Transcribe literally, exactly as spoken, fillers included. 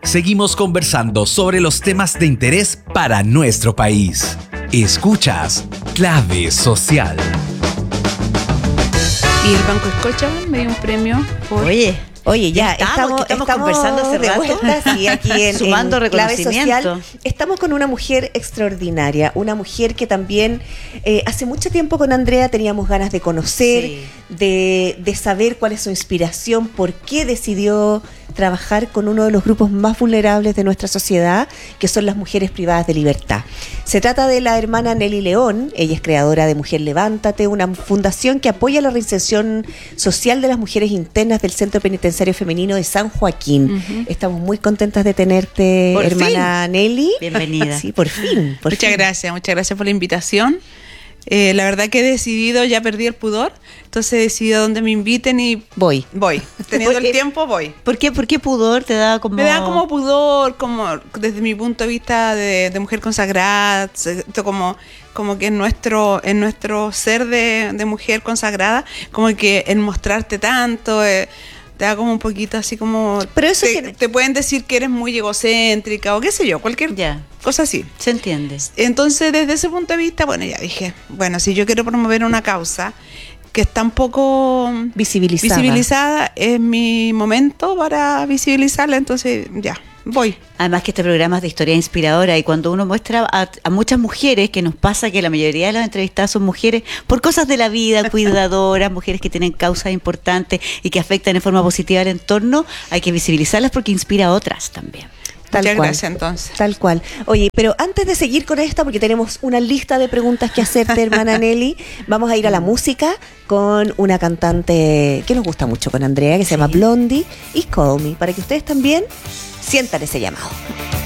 seguimos conversando sobre los temas de interés para nuestro país. Escuchas Clave Social. Y el Banco Scotiabank me dio un premio por... Oye, oye, ya Estamos, estamos, estamos estamos conversando hace de rato. vuelta, sí, aquí en, Sumando en Clave reconocimiento. Social. Estamos con una mujer extraordinaria, una mujer que también eh, hace mucho tiempo con Andrea teníamos ganas de conocer, Sí. de, de saber cuál es su inspiración, por qué decidió trabajar con uno de los grupos más vulnerables de nuestra sociedad, que son las mujeres privadas de libertad. Se trata de la hermana Nelly León. Ella es creadora de Mujer Levántate, una fundación que apoya la reinserción social de las mujeres internas del Centro Penitenciario Femenino de San Joaquín. Uh-huh. Estamos muy contentas de tenerte, Por hermana Nelly. Bienvenida. Sí, por fin. Por Muchas fin. gracias, muchas gracias por la invitación. Eh, la verdad que he decidido, ya perdí el pudor, entonces he decidido donde me inviten y Voy. voy. Teniendo Porque- el tiempo, voy. ¿Por qué, ¿Por qué pudor te da como...? Me da como pudor, como desde mi punto de vista de, de mujer consagrada, esto como, como que en nuestro, en nuestro ser de, de mujer consagrada, como que el mostrarte tanto, eh, te da como un poquito así como... Pero eso te, que- te pueden decir que eres muy egocéntrica o qué sé yo, cualquier Ya, cosa así. se entiende. Entonces, desde ese punto de vista, bueno, ya dije, bueno, si yo quiero promover una causa que está un poco Visibilizada. visibilizada, es mi momento para visibilizarla, entonces ya, voy. Además que este programa es de historia inspiradora y cuando uno muestra a, a muchas mujeres, que nos pasa que la mayoría de las entrevistadas son mujeres por cosas de la vida, cuidadoras, mujeres que tienen causas importantes y que afectan en forma positiva al entorno, hay que visibilizarlas porque inspira a otras también. Tal Muchas cual. gracias, entonces. Tal cual. Oye, pero antes de seguir con esta, porque tenemos una lista de preguntas que hacerte, hermana Nelly, vamos a ir a la música con una cantante que nos gusta mucho con Andrea, que se llama Blondie, y Call Me, para que ustedes también sientan ese llamado.